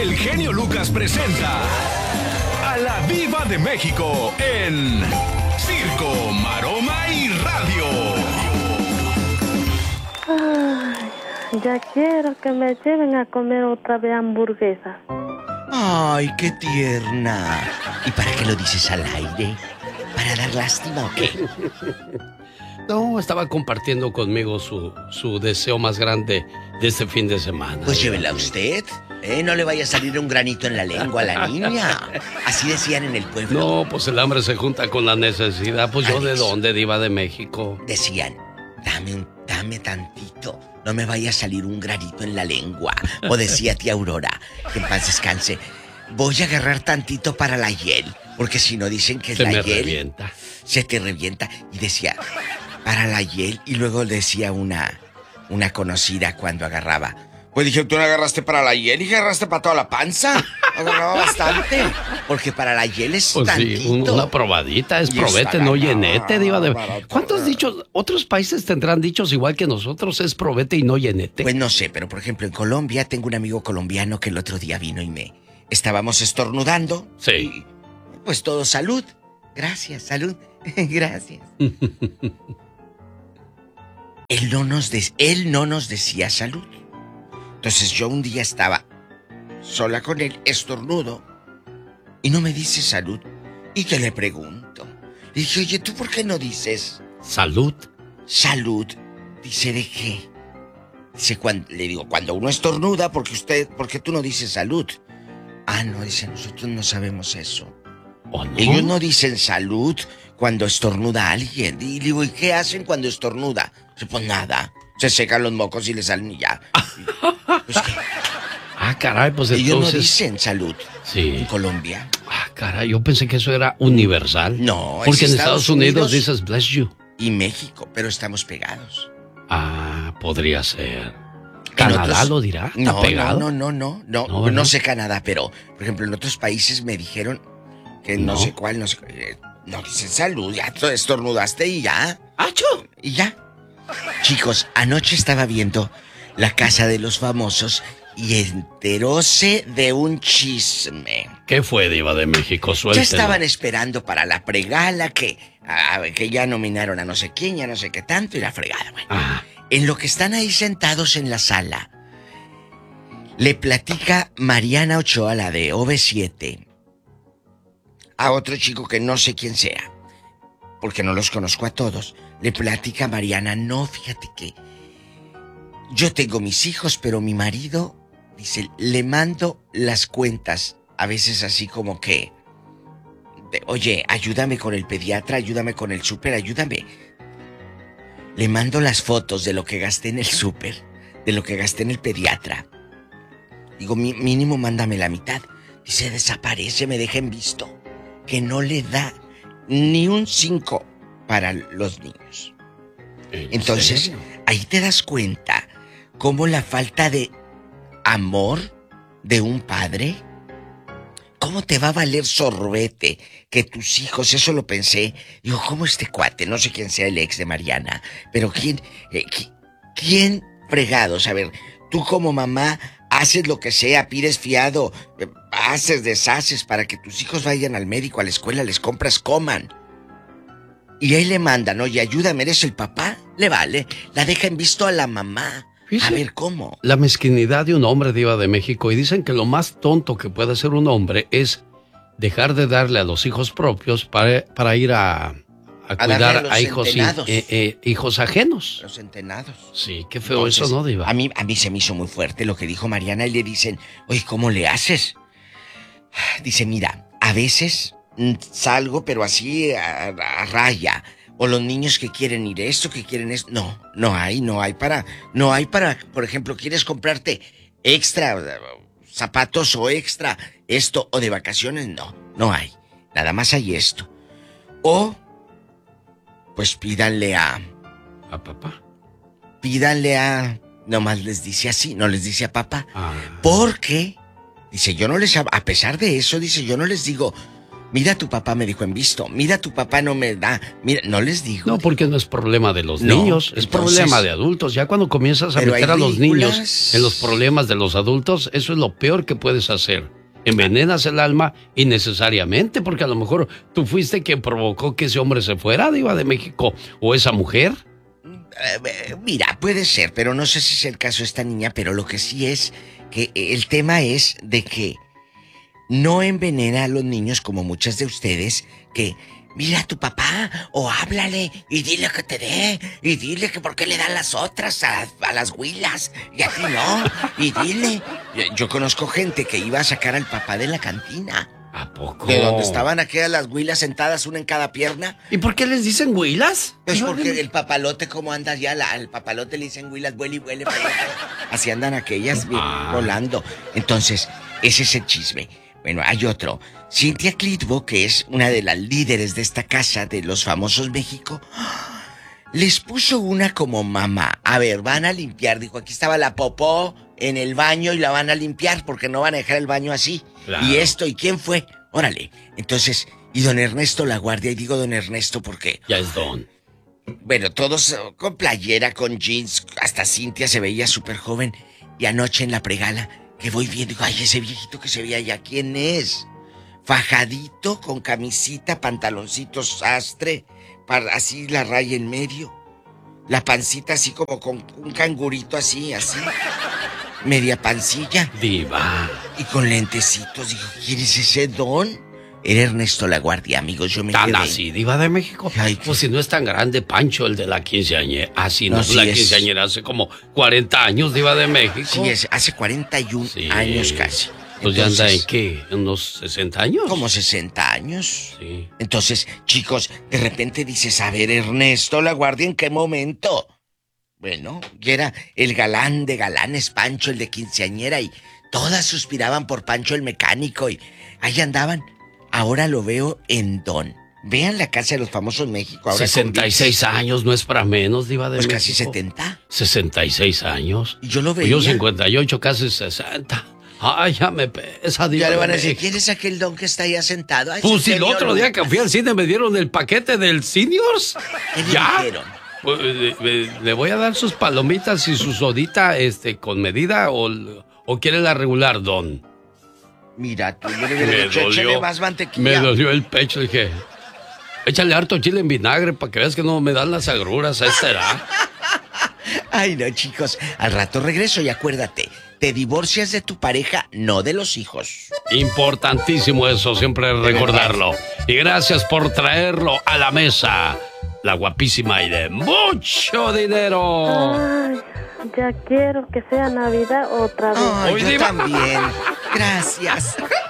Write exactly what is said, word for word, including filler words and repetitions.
el genio Lucas presenta a la Diva de México en Circo, Maroma y Radio. Ay, ya quiero que me lleven a comer otra vez hamburguesa. Ay, qué tierna. ¿Y para qué lo dices al aire? ¿Para dar lástima o qué? No, estaba compartiendo conmigo su, su deseo más grande de este fin de semana. Pues llévela usted. ¿Eh? No le vaya a salir un granito en la lengua a la niña. Así decían en el pueblo. No, pues el hambre se junta con la necesidad. Pues yo, ¿de dónde, Diva de México? Decían, dame un, dame tantito. No me vaya a salir un granito en la lengua. O decía tía Aurora, que en paz descanse, voy a agarrar tantito para la hiel. Porque si no dicen que es se la me hiel. revienta. Se te revienta. Y decía, para la hiel. Y luego decía una, una conocida cuando agarraba. Pues dije, ¿tú no agarraste para la hiel y agarraste para toda la panza? Agarraba bastante. Porque para la hiel es pues tantito. Sí, un, una probadita, es y probete, no llenete, Diva de... Para... ¿Cuántos dichos, otros países tendrán dichos igual que nosotros, es probete y no llenete? Pues no sé, pero por ejemplo en Colombia tengo un amigo colombiano que el otro día vino y me... Estábamos estornudando. Sí. Y, pues todo salud. Gracias, salud. Gracias. él, no nos de... él no nos decía salud. Entonces yo un día estaba sola con él, estornudo, y no me dice salud. Y que le pregunto. Le dije, oye, ¿tú por qué no dices salud? Salud. Dice, ¿de qué? Dice, cuando, le digo, cuando uno estornuda, porque usted, ¿por qué tú no dices salud? Ah, no, dice, nosotros no sabemos eso. ¿Oh, no? Ellos no dicen salud cuando estornuda alguien. Y digo, ¿y qué hacen cuando estornuda? Pues nada. Se secan los mocos y le salen y ya. Pues, ah, caray, pues ellos entonces... no dicen salud. Sí. En Colombia. Ah, caray, yo pensé que eso era universal. No, porque es en Estados, Estados Unidos, Unidos dices bless you. Y México, pero estamos pegados. Ah, podría ser. ¿Canadá otros... lo dirá? ¿Está no, pegado? no, no, no, no, no, no, no sé Canadá, pero, por ejemplo, en otros países me dijeron que no, no sé cuál, no sé cuál, eh, no dicen salud, ya estornudaste y ya. ¡Acho! Y ya. Chicos, anoche estaba viendo La Casa de los Famosos y enteróse de un chisme. ¿Qué fue, Diva de México? Suéltelo. Ya estaban esperando para la pregala que, a, que ya nominaron a no sé quién, ya no sé qué tanto y la fregada. Bueno, ah. En lo que están ahí sentados en la sala, le platica Mariana Ochoa, la de O V siete, a otro chico que no sé quién sea, porque no los conozco a todos. Le platica a Mariana, no, fíjate que yo tengo mis hijos, pero mi marido, dice, le mando las cuentas, a veces así como que, de, oye, ayúdame con el pediatra, ayúdame con el súper, ayúdame. Le mando las fotos de lo que gasté en el súper, de lo que gasté en el pediatra. Digo, mínimo mándame la mitad. Dice, desaparece, me deja en visto, que no le da ni un cinco para los niños. Entonces, serio? Ahí te das cuenta cómo la falta de amor de un padre, cómo te va a valer sorbete que tus hijos, eso lo pensé. Digo, ¿cómo este cuate? No sé quién sea el ex de Mariana, pero ¿quién, eh, quién fregados? A ver, tú como mamá haces lo que sea, pides fiado, eh, haces, deshaces para que tus hijos vayan al médico, a la escuela, les compras, coman. Y ahí le mandan, oye, ayúdame, eres el papá, le vale, la deja en visto a la mamá. A ver, ¿cómo? La mezquinidad de un hombre, Diva de México, y dicen que lo más tonto que puede hacer un hombre es dejar de darle a los hijos propios para, para ir a, a, a cuidar a, a hijos, in, eh, eh, hijos ajenos. Los centenados. Sí, qué feo. Entonces, eso, ¿no, Diva? A mí, a mí se me hizo muy fuerte lo que dijo Mariana y le dicen, oye, ¿cómo le haces? Dice, mira, a veces salgo, pero así a, a raya. O los niños que quieren ir esto, que quieren esto. No, no hay, no hay para... No hay para, por ejemplo, quieres comprarte extra zapatos o extra esto o de vacaciones. No, no hay. Nada más hay esto. O, pues pídanle a... ¿A papá? Pídanle a... Nomás les dice así, no les dice a papá. Ah. Porque, dice, yo no les... A pesar de eso, dice, yo no les digo... Mira, tu papá me dijo en visto. Mira, tu papá no me da. Mira, no les digo. No, porque no es problema de los no, niños, es entonces, problema de adultos. Ya cuando comienzas a meter a los niños en los problemas de los adultos, eso es lo peor que puedes hacer. Envenenas el alma innecesariamente, porque a lo mejor tú fuiste quien provocó que ese hombre se fuera, Diva de México, o esa mujer. Eh, mira, puede ser, pero no sé si es el caso de esta niña, pero lo que sí es que el tema es de que no envenena a los niños como muchas de ustedes que mira a tu papá o háblale y dile que te dé y dile que por qué le dan las otras a, a las huilas y a ti no y dile. Yo, yo conozco gente que iba a sacar al papá de la cantina. ¿A poco? De donde estaban aquellas las huilas sentadas, una en cada pierna. ¿Y por qué les dicen huilas? Pues porque el papalote, como anda ya, la, al papalote le dicen huilas, huele y huele. Así andan aquellas ah. volando. Entonces, ese es el chisme. Bueno, hay otro. Cintia Clitbo, que es una de las líderes de esta casa de los famosos México, les puso una como mamá. A ver, van a limpiar. Dijo, aquí estaba la popó en el baño y la van a limpiar porque no van a dejar el baño así. Claro. Y esto, ¿y quién fue? Órale. Entonces, y don Ernesto La Guardia, y digo don Ernesto porque... Ya es don. Bueno, todos con playera, con jeans, hasta Cintia se veía súper joven. Y anoche en la pregala, que voy viendo, digo, ay, ese viejito que se veía allá, ¿quién es? Fajadito, con camisita, pantaloncitos sastre, para, así la raya en medio. La pancita así como con un cangurito así, así. Media pancilla. Diva. Y con lentecitos. Dijo, ¿quién es ese don? Era Ernesto La Guardia, amigos, yo me ¿Tan quedé. así, Diva de México? Ay, pues si no es tan grande, Pancho, el de la quinceañera. Ah, sí, no, no sí la es... quinceañera hace como cuarenta años, Diva de México. Sí, es, hace cuarenta y un sí. años casi. Pues ya anda en qué, ¿unos sesenta años? Como sesenta años. Sí. Entonces, chicos, de repente dices, a ver, Ernesto La Guardia, ¿en qué momento? Bueno, y era el galán de galanes, Pancho, el de quinceañera, y todas suspiraban por Pancho el mecánico, y ahí andaban. Ahora lo veo en don. Vean la casa de los famosos México. Ahora sesenta y seis años, no es para menos, Diva de pues México. Pues casi setenta. sesenta y seis años. Y yo lo veía. Yo cincuenta y ocho, casi sesenta. Ay, ya me pesa, Diva. Ya le van a decir, ¿quién es aquel don que está ahí sentado? Ay, pues si el otro día que fui al cine me dieron el paquete del Seniors. ¿Qué le ¿Ya? dijeron? Pues, le, le, le voy a dar sus palomitas y su sodita este, con medida o, o quiere la regular, don. Mira, tú yo le hubiera dicho, échale más mantequilla. Me dolió el pecho, dije, échale harto chile en vinagre para que veas que no me dan las agruras a esta edad. Ay, no, chicos, al rato regreso y acuérdate, te divorcias de tu pareja, no de los hijos. Importantísimo eso, siempre recordarlo. Y gracias por traerlo a la mesa. La guapísima y de mucho dinero. Ay, ya quiero que sea Navidad otra vez. Ay, yo también. Gracias.